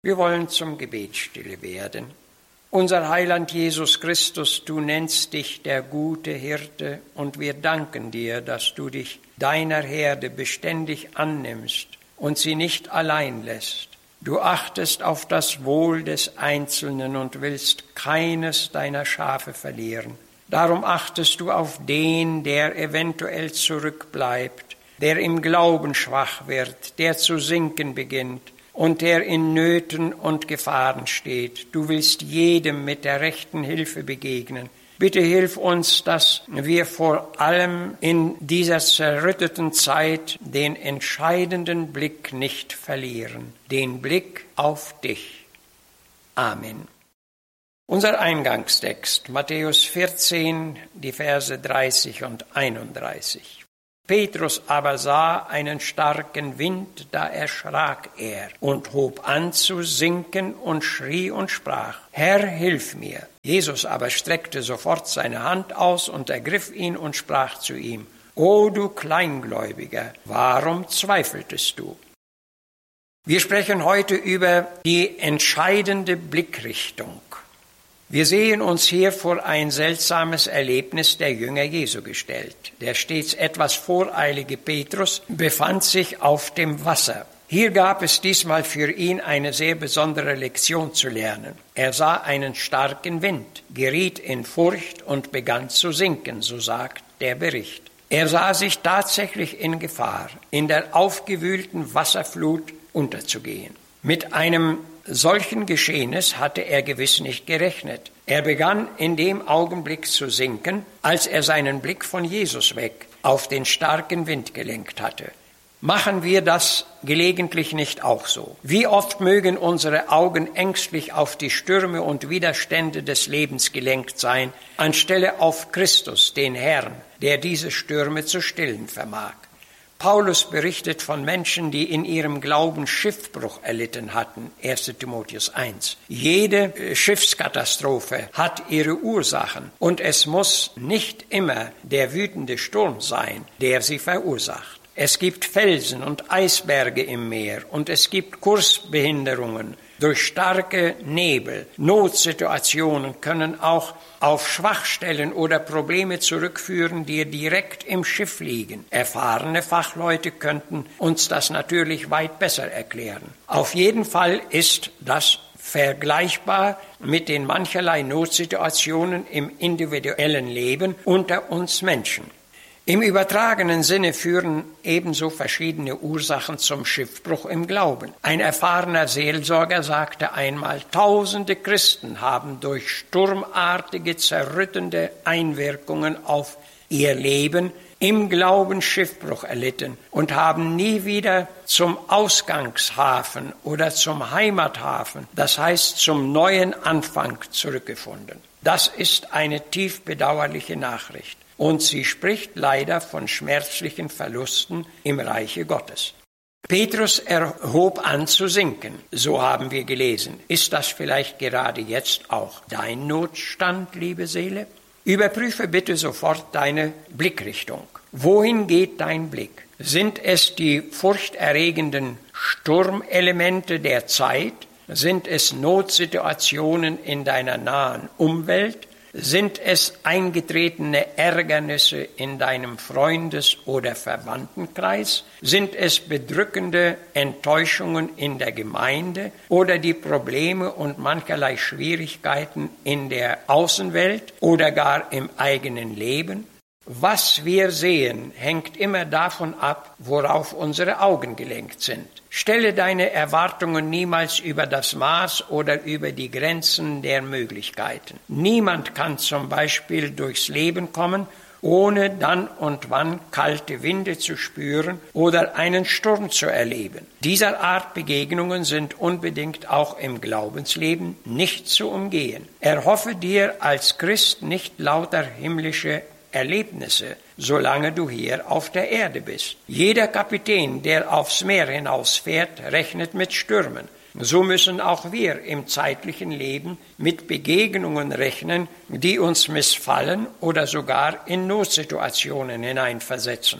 Wir wollen zum Gebet stille werden. Unser Heiland Jesus Christus, du nennst dich der gute Hirte und wir danken dir, dass du dich deiner Herde beständig annimmst und sie nicht allein lässt. Du achtest auf das Wohl des Einzelnen und willst keines deiner Schafe verlieren. Darum achtest du auf den, der eventuell zurückbleibt, der im Glauben schwach wird, der zu sinken beginnt und der in Nöten und Gefahren steht. Du willst jedem mit der rechten Hilfe begegnen. Bitte hilf uns, dass wir vor allem in dieser zerrütteten Zeit den entscheidenden Blick nicht verlieren, den Blick auf dich. Amen. Unser Eingangstext, Matthäus 14, die Verse 30 und 31. Petrus aber sah einen starken Wind, da erschrak er und hob an zu sinken und schrie und sprach, Herr, hilf mir. Jesus aber streckte sofort seine Hand aus und ergriff ihn und sprach zu ihm, O du Kleingläubiger, warum zweifeltest du? Wir sprechen heute über die entscheidende Blickrichtung. Wir sehen uns hier vor ein seltsames Erlebnis der Jünger Jesu gestellt. Der stets etwas voreilige Petrus befand sich auf dem Wasser. Hier gab es diesmal für ihn eine sehr besondere Lektion zu lernen. Er sah einen starken Wind, geriet in Furcht und begann zu sinken, so sagt der Bericht. Er sah sich tatsächlich in Gefahr, in der aufgewühlten Wasserflut unterzugehen. Mit einem solchen Geschehnis hatte er gewiss nicht gerechnet. Er begann in dem Augenblick zu sinken, als er seinen Blick von Jesus weg auf den starken Wind gelenkt hatte. Machen wir das gelegentlich nicht auch so? Wie oft mögen unsere Augen ängstlich auf die Stürme und Widerstände des Lebens gelenkt sein, anstelle auf Christus, den Herrn, der diese Stürme zu stillen vermag. Paulus berichtet von Menschen, die in ihrem Glauben Schiffbruch erlitten hatten, 1. Timotheus 1. Jede Schiffskatastrophe hat ihre Ursachen und es muss nicht immer der wütende Sturm sein, der sie verursacht. Es gibt Felsen und Eisberge im Meer und es gibt Kursbehinderungen durch starke Nebel. Notsituationen können auch auf Schwachstellen oder Probleme zurückführen, die direkt im Schiff liegen. Erfahrene Fachleute könnten uns das natürlich weit besser erklären. Auf jeden Fall ist das vergleichbar mit den mancherlei Notsituationen im individuellen Leben unter uns Menschen. Im übertragenen Sinne führen ebenso verschiedene Ursachen zum Schiffbruch im Glauben. Ein erfahrener Seelsorger sagte einmal, Tausende Christen haben durch sturmartige, zerrüttende Einwirkungen auf ihr Leben im Glauben Schiffbruch erlitten und haben nie wieder zum Ausgangshafen oder zum Heimathafen, das heißt zum neuen Anfang zurückgefunden. Das ist eine tief bedauerliche Nachricht. Und sie spricht leider von schmerzlichen Verlusten im Reiche Gottes. Petrus erhob an zu sinken, so haben wir gelesen. Ist das vielleicht gerade jetzt auch dein Notstand, liebe Seele? Überprüfe bitte sofort deine Blickrichtung. Wohin geht dein Blick? Sind es die furchterregenden Sturmelemente der Zeit? Sind es Notsituationen in deiner nahen Umwelt? Sind es eingetretene Ärgernisse in deinem Freundes- oder Verwandtenkreis? Sind es bedrückende Enttäuschungen in der Gemeinde oder die Probleme und mancherlei Schwierigkeiten in der Außenwelt oder gar im eigenen Leben? Was wir sehen, hängt immer davon ab, worauf unsere Augen gelenkt sind. Stelle deine Erwartungen niemals über das Maß oder über die Grenzen der Möglichkeiten. Niemand kann zum Beispiel durchs Leben kommen, ohne dann und wann kalte Winde zu spüren oder einen Sturm zu erleben. Dieser Art Begegnungen sind unbedingt auch im Glaubensleben nicht zu umgehen. Erhoffe dir als Christ nicht lauter himmlische Erlebnisse, solange du hier auf der Erde bist. Jeder Kapitän, der aufs Meer hinausfährt, rechnet mit Stürmen. So müssen auch wir im zeitlichen Leben mit Begegnungen rechnen, die uns missfallen oder sogar in Notsituationen hineinversetzen.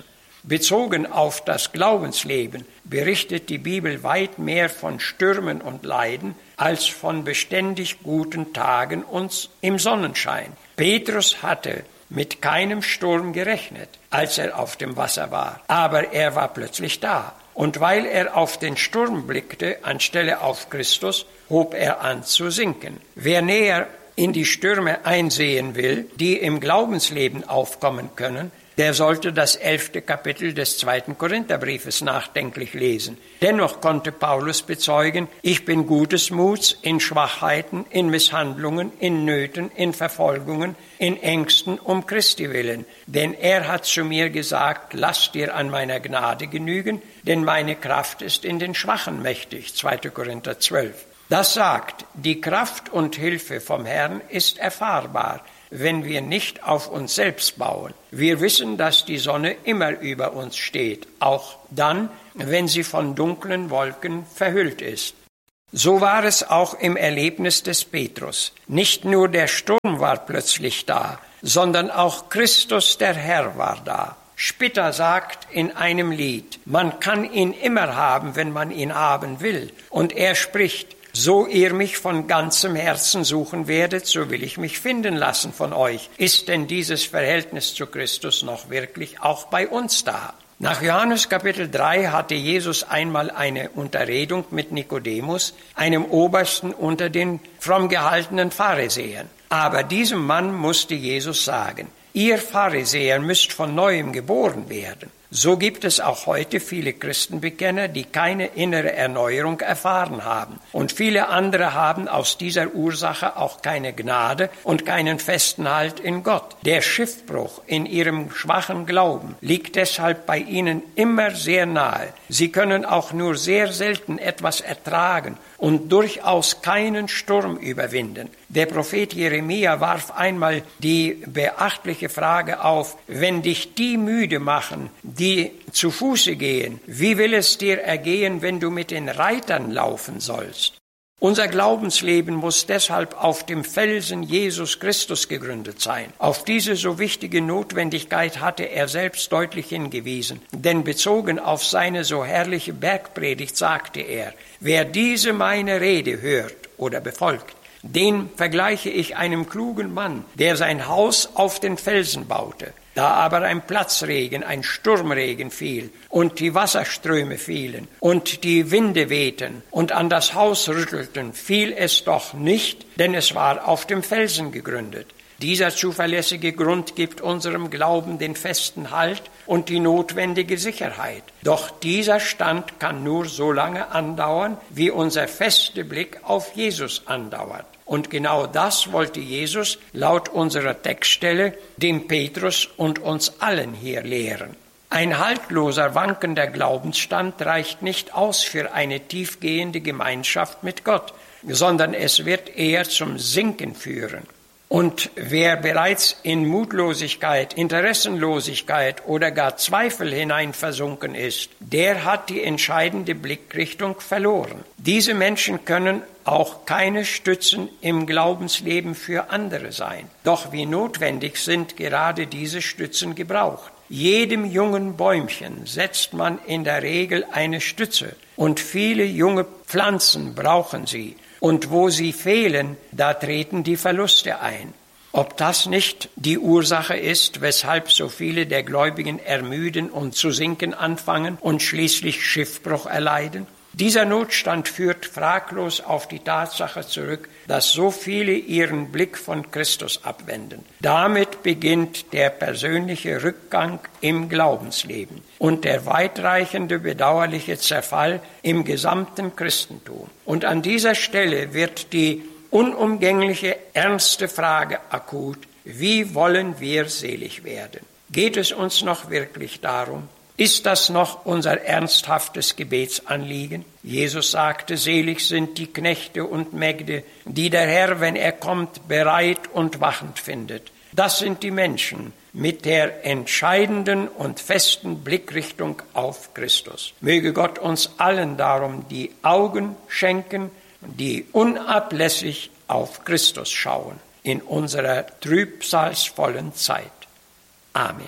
Bezogen auf das Glaubensleben berichtet die Bibel weit mehr von Stürmen und Leiden als von beständig guten Tagen und im Sonnenschein. Petrus hatte mit keinem Sturm gerechnet, als er auf dem Wasser war, aber er war plötzlich da. Und weil er auf den Sturm blickte, anstelle auf Christus, hob er an zu sinken. Wer näher in die Stürme einsehen will, die im Glaubensleben aufkommen können, der sollte das 11. Kapitel des 2. Korintherbriefes nachdenklich lesen. Dennoch konnte Paulus bezeugen, ich bin gutes Muts in Schwachheiten, in Misshandlungen, in Nöten, in Verfolgungen, in Ängsten um Christi willen. Denn er hat zu mir gesagt, lass dir an meiner Gnade genügen, denn meine Kraft ist in den Schwachen mächtig. 2. Korinther 12. Das sagt, die Kraft und Hilfe vom Herrn ist erfahrbar, wenn wir nicht auf uns selbst bauen. Wir wissen, dass die Sonne immer über uns steht, auch dann, wenn sie von dunklen Wolken verhüllt ist. So war es auch im Erlebnis des Petrus. Nicht nur der Sturm war plötzlich da, sondern auch Christus der Herr war da. Spitter sagt in einem Lied, man kann ihn immer haben, wenn man ihn haben will. Und er spricht, so ihr mich von ganzem Herzen suchen werdet, so will ich mich finden lassen von euch. Ist denn dieses Verhältnis zu Christus noch wirklich auch bei uns da? Nach Johannes Kapitel 3 hatte Jesus einmal eine Unterredung mit Nikodemus, einem Obersten unter den fromm gehaltenen Pharisäern. Aber diesem Mann musste Jesus sagen, ihr Pharisäer müsst von Neuem geboren werden. So gibt es auch heute viele Christenbekenner, die keine innere Erneuerung erfahren haben. Und viele andere haben aus dieser Ursache auch keine Gnade und keinen festen Halt in Gott. Der Schiffbruch in ihrem schwachen Glauben liegt deshalb bei ihnen immer sehr nahe. Sie können auch nur sehr selten etwas ertragen und durchaus keinen Sturm überwinden. Der Prophet Jeremia warf einmal die beachtliche Frage auf, wenn dich die müde machen, die zu Fuße gehen, wie will es dir ergehen, wenn du mit den Reitern laufen sollst? Unser Glaubensleben muss deshalb auf dem Felsen Jesus Christus gegründet sein. Auf diese so wichtige Notwendigkeit hatte er selbst deutlich hingewiesen, denn bezogen auf seine so herrliche Bergpredigt sagte er, wer diese meine Rede hört oder befolgt, den vergleiche ich einem klugen Mann, der sein Haus auf den Felsen baute. Da aber ein Platzregen, ein Sturmregen fiel und die Wasserströme fielen und die Winde wehten und an das Haus rüttelten, fiel es doch nicht, denn es war auf dem Felsen gegründet. Dieser zuverlässige Grund gibt unserem Glauben den festen Halt und die notwendige Sicherheit. Doch dieser Stand kann nur so lange andauern, wie unser fester Blick auf Jesus andauert. Und genau das wollte Jesus laut unserer Textstelle dem Petrus und uns allen hier lehren. Ein haltloser, wankender Glaubensstand reicht nicht aus für eine tiefgehende Gemeinschaft mit Gott, sondern es wird eher zum Sinken führen. Und wer bereits in Mutlosigkeit, Interessenlosigkeit oder gar Zweifel hinein versunken ist, der hat die entscheidende Blickrichtung verloren. Diese Menschen können auch keine Stützen im Glaubensleben für andere sein. Doch wie notwendig sind gerade diese Stützen gebraucht. Jedem jungen Bäumchen setzt man in der Regel eine Stütze und viele junge Pflanzen brauchen sie. Und wo sie fehlen, da treten die Verluste ein. Ob das nicht die Ursache ist, weshalb so viele der Gläubigen ermüden und zu sinken anfangen und schließlich Schiffbruch erleiden? Dieser Notstand führt fraglos auf die Tatsache zurück, dass so viele ihren Blick von Christus abwenden. Damit beginnt der persönliche Rückgang im Glaubensleben und der weitreichende, bedauerliche Zerfall im gesamten Christentum. Und an dieser Stelle wird die unumgängliche, ernste Frage akut: Wie wollen wir selig werden? Geht es uns noch wirklich darum? Ist das noch unser ernsthaftes Gebetsanliegen? Jesus sagte, selig sind die Knechte und Mägde, die der Herr, wenn er kommt, bereit und wachend findet. Das sind die Menschen mit der entscheidenden und festen Blickrichtung auf Christus. Möge Gott uns allen darum die Augen schenken, die unablässig auf Christus schauen in unserer trübsalvollen Zeit. Amen.